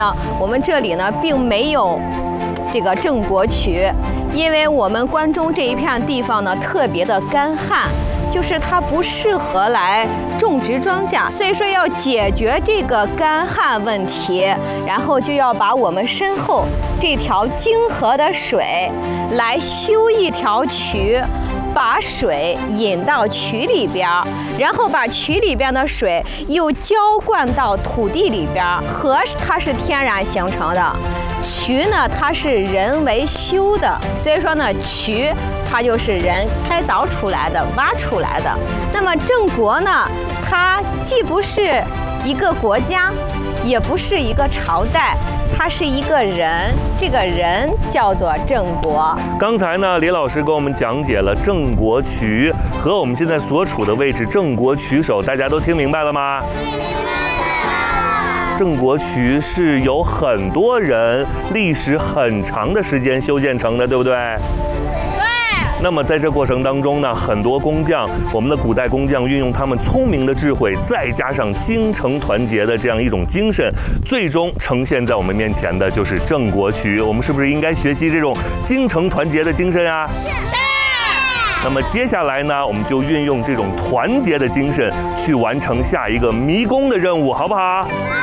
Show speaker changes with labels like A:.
A: 我们这里呢并没有这个郑国渠，因为我们关中这一片地方呢特别的干旱，就是它不适合来种植庄稼，所以说要解决这个干旱问题，然后就要把我们身后这条泾河的水来修一条渠，把水引到渠里边，然后把渠里边的水又浇灌到土地里边。河它是天然形成的，渠呢它是人为修的，所以说呢渠它就是人开凿出来的、挖出来的。那么郑国呢，它既不是一个国家，也不是一个朝代，他是一个人，这个人叫做郑国。
B: 刚才呢，李老师给我们讲解了郑国渠和我们现在所处的位置郑国渠首，大家都听明白了吗？明白了。郑国渠是有很多人历史很长的时间修建成的，对不对？那么在这过程当中呢，很多工匠，我们的古代工匠运用他们聪明的智慧，再加上精诚团结的这样一种精神，最终呈现在我们面前的就是郑国渠。我们是不是应该学习这种精诚团结的精神啊？是。那么接下来呢，我们就运用这种团结的精神去完成下一个迷宫的任务，好不好？